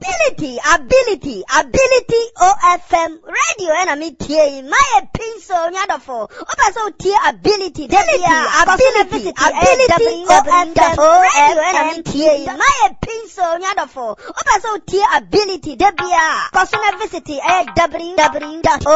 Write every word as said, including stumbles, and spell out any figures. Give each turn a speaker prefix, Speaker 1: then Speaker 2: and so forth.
Speaker 1: ability, ability, ability O F M radio and a meeting. My pencil, Yadafo. Opa so tier ability, ability, ability, ability O F M radio and a meeting. My pencil, Yadafo. Opa so tier ability, Debia. Personal visit, w w w